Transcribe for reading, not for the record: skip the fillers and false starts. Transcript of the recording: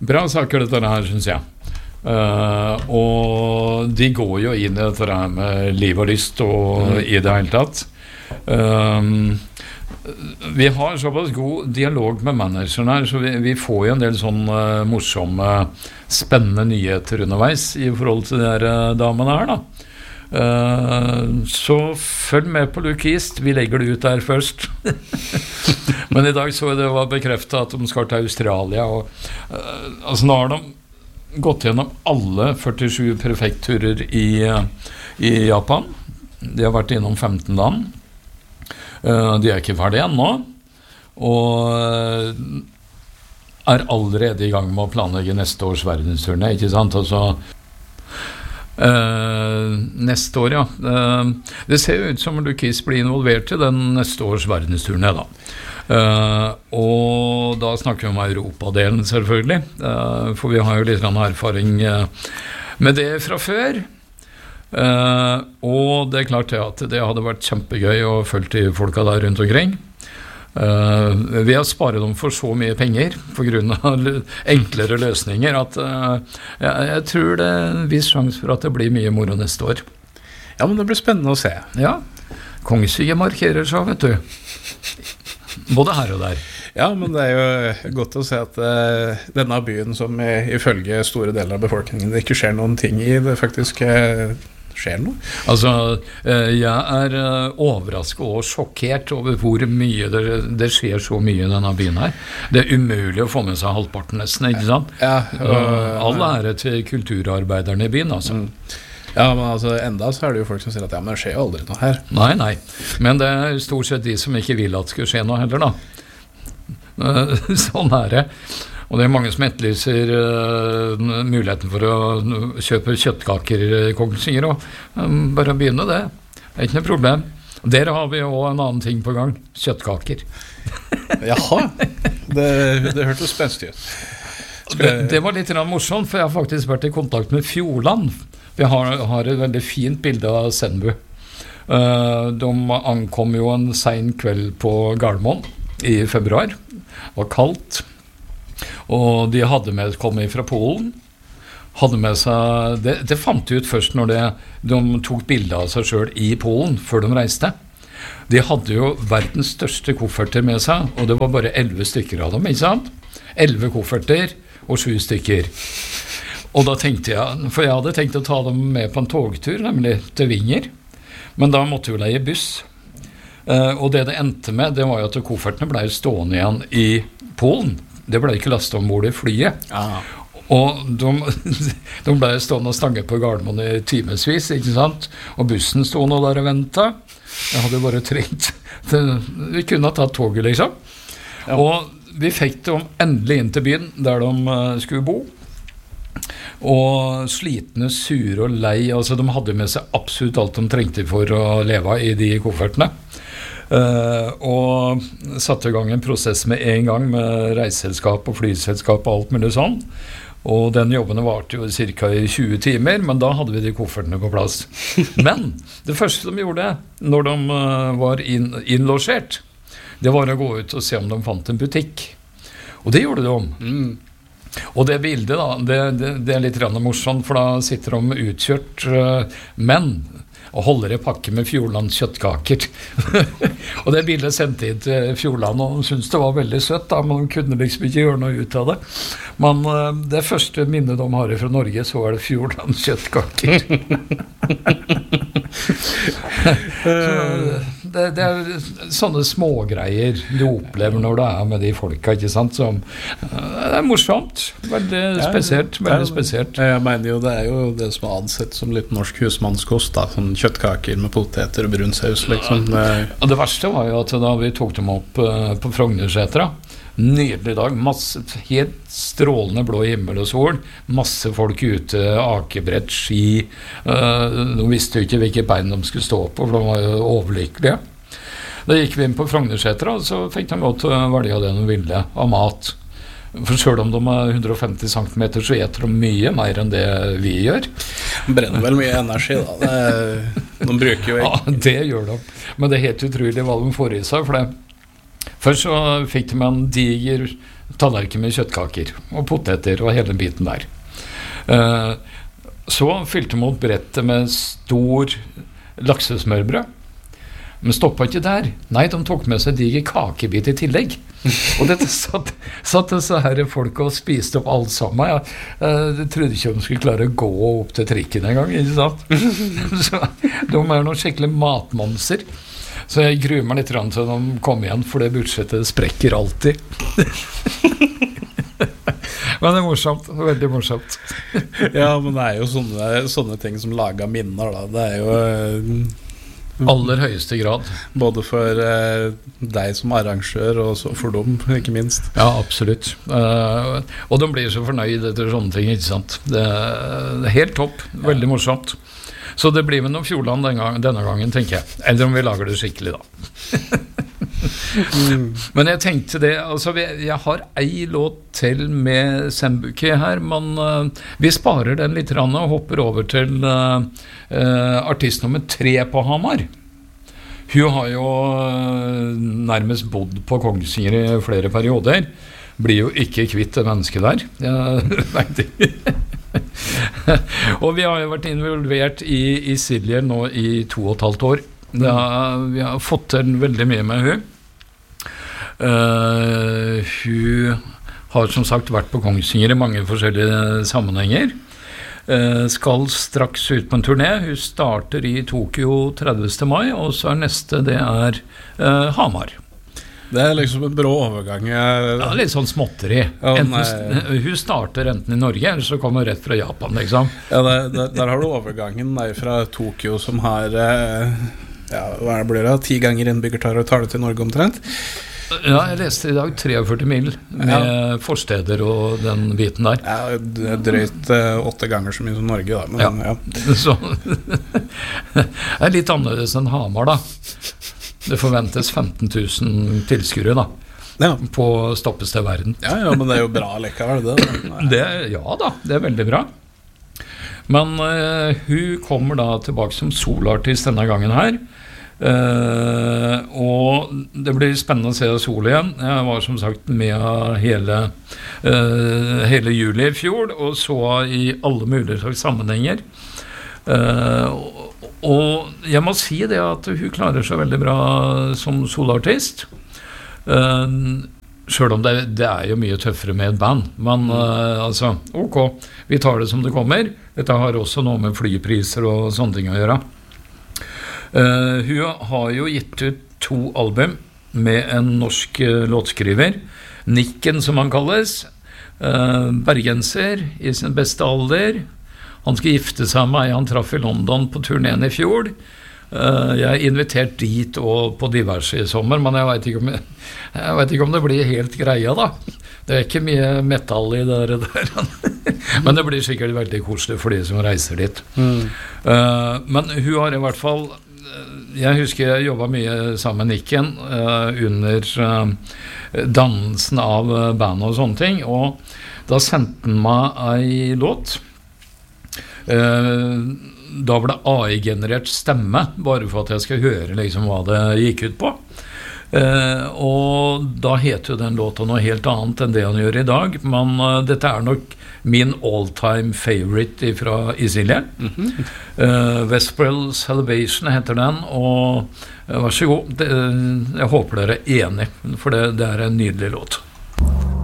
Bra saker dette her, synes jeg. Og de går jo inn i dette her med liv og lyst og i det hele tatt. Vi har såpass god dialog med manageren her, så vi får jo en del sånn morsomme, spennende nyheter underveis i forhold til de her damene her da. Så følg med på Luke East, vi legger det ut der først. Men i dag så det var bekreftet at de skal til Australia og, altså nå har de gått gjennom alle 47 prefekturer i Japan. De har vært innom 15 land. De er ikke ferdige ennå, og er allerede i gang med å planlegge neste års verdensturné, ikke sant? Altså, neste år, ja. Det ser jo ut som Luke East blir involvert i den neste års verdensturné, da. Og da snakker vi om Europa-delen selvfølgelig, for vi har jo litt erfaring med det fra før. Og det er klart at det hadde vært kjempegøy å følge de folka der rundt omkring. Vi har sparet dem for så mye penger på grunn av enklere løsninger at jeg tror det er en viss sjanse for at det blir mye moro neste år. Ja, men det blir spennende å se. Ja, Kongsvinger markerer seg, vet du. Både her og der. Ja, men det er jo godt å se at denne byen som ifølge store deler av befolkningen det ikke skjer noen ting i, det faktisk skjer noe. Altså, jeg er overrasket og sjokkert over hvor mye det skjer så mye i denne byen her. Det er umulig å få med seg halvparten nesten, ikke sant? Ja, all ære til kulturarbeiderne i byen, altså. Ja, men altså enda så er det jo folk som sier at ja, men det skjer jo aldri noe her. Nei, men det er stort sett de som ikke vil at det skal skje noe heller da. Sånn er det. Og det er mange som etterlyser muligheten for å kjøpe kjøttkaker i Kongsvinger og bare begynne det. Det er ikke noe problem. Der har vi jo en annen ting på gang. Kjøttkaker. Jaha, det hørtes spenstig ut. Det var litt morsomt, for jeg har faktisk vært i kontakt med Fjordland. Vi har et veldig fint bilde av Senbu. De ankom jo en sen kveld på Gardermoen i februar. Det var kaldt. Og de hadde med kommet fra Polen. Hadde med seg, det fant de ut først når de tok bilde av seg selv i Polen, før de reiste. De hadde jo verdens største kofferter med seg, og det var bare 11 stykker av dem, ikke sant? 11 kofferter og 7 stykker. Og da tenkte jeg, for jeg hadde tenkt å ta dem med på en togtur, nemlig til Vinger, men da måtte vi leie buss. Og det endte med, det var jo at koffertene ble stående igjen i Polen. Det ble ikke lastet ombord i flyet. Og de ble stående og stanget på Gardermoen i timesvis, ikke sant? Og bussen stod nå der og ventet. Jeg hadde bare trengt. Vi kunne ha tatt toget, liksom. Ja. Og vi fikk dem endelig inn til byen, der de skulle bo. Og slitne, sure og lei, altså de hadde med seg absolutt alt de trengte for å leve i de koffertene. Og satte i gang en prosess med en gang med reiseselskap og flyselskap og alt mulig sånn. Og den jobben varte jo cirka i 20 timer, men da hadde vi de koffertene på plass. Men det første de gjorde når de var innlosjert, det var å gå ut og se om de fant en butikk. Og det gjorde de. Og det bildet da, det er litt morsomt, for da sitter de utkjørt menn og holder i pakke med Fjordland kjøttkaker. Og det bildet sendte inn til Fjordland, og de syntes det var veldig søtt, da, men de kunne liksom ikke gjøre noe ut av det. Men det første minnet de har fra Norge, så er det Fjordland kjøttkaker. Så det er sånne smågreier du opplever når du er med de folka, ikke sant? Som, det er morsomt, veldig spesielt, veldig spesielt. Jeg mener jo, det er jo det som er ansett som litt norsk husmannskost, da, sånn kjøttkaker med poteter og brunsaus, liksom. Og det verste var jo at da vi tok dem opp på Frognersetra, nydelig dag, masse, helt strålende blå himmel og sol, masse folk ute, akebrett, ski, de visste jo ikke hvilke bein de skulle stå på, for de var jo overlykkelige. Da gikk vi inn på Frognersetra, og så fikk de lov til å velge det de ville av mat. For selv om de er 150 cm, så eter de mye mer enn det vi gjør. Brenner vel mye energi da, de bruker jo ikke. Ja, det gjør de, men det er helt utrolig hva de får i seg, for det. Først så fikk de en diger tallerken med kjøttkaker og poteter og hele biten der. Så fylte mot brettet med stor laksesmørbrød. Men stoppet ikke der. Nei, de tok med seg diger kakebit I tillegg. Og dette satt så her folk og spiste opp alt sammen. Jeg trodde ikke de skulle klare å gå opp til trikken en gang, ikke sant? Så de noen skikkelig matmonser. Så jeg gruer meg litt til de kom igjen, for det budsjettet sprekker alltid. Men det morsomt, veldig morsomt. Ja, men det jo sånne ting som lager minner, da. Det jo... aller høyeste grad. Både for deg som arrangør, og så for dem, ikke minst. Ja, absolutt. Og de blir så fornøyd etter sånne ting, ikke sant? Det helt topp, veldig morsomt. Så det blir med noen Fjordland denne gangen, tenker jeg. Eller om vi lager det skikkelig, da. Men jeg tenkte det, altså jeg har ei låt til med Sembuki her, men vi sparer den litt og hopper over til artist nummer 3 på Hamar. Hun har jo nærmest bodd på Kongsvinger I flere perioder. Blir jo ikke kvitt det mennesket der. Jeg vet ikke. Og vi har jo vært involvert I Silje nå I 2,5 år. Vi har fått til veldig mye med hun. Hun har som sagt vært på Kongsvinger I mange forskjellige sammenhenger. Skal straks ut på en turné. Hun starter I Tokyo 30. mai, og så neste det Hamar. Det liksom en brå overgang. Ja, litt sånn småtteri. Hun starter enten I Norge, eller så kommer hun rett fra Japan, liksom. Ja, der har du overgangen fra Tokyo, som har, ja, hva blir det, 10 ganger innbyggertallet tar det til Norge omtrent. Ja, jeg leste I dag 43 mil med forsteder og den biten der. Ja, det drøyt 8 ganger så mye som Norge, da. Men, ja. Så, det litt annerledes enn Hamar, da. Det forventes 15 000 tilskuere da, på stoppested verden. Ja, men det jo bra likevel, det. Ja da, det veldig bra. Men hun kommer da tilbake som solartist denne gangen her. Og det blir spennende å se Sol igjen. Jeg var som sagt med hele juli I fjor, og så I alle mulige slags sammenhenger. Og jeg må si det at hun klarer seg veldig bra som solartist, selv om det jo mye tøffere med et band. Men altså, ok, vi tar det som det kommer. Dette har også noe med flypriser og sånne ting å gjøre. Hun har jo gitt ut 2 album med en norsk låtskriver, Nikken som han kalles, bergenser I sin beste alder. Han skal gifte seg med meg, han traff I London på turnén I fjor. Jeg invitert dit og på diverse I sommer, men jeg vet ikke om det blir helt greia da. Det ikke mye metall I det der. Men det blir sikkert veldig koselig for de som reiser dit. Men hun har I hvert fall, jeg husker jeg jobbet mye sammen med Nikken under dannelsen av band og sånne ting, og da sendte han meg en låt. Da var det AI-generert stemme, bare for at jeg skal høre liksom hva det gikk ut på. Og da heter jo den låta noe helt annet enn det han gjør I dag, men dette nok min all-time favorite fra Isilje. Vesperel Salvation heter den, og vær så god, jeg håper dere enig, for det en nydelig låt.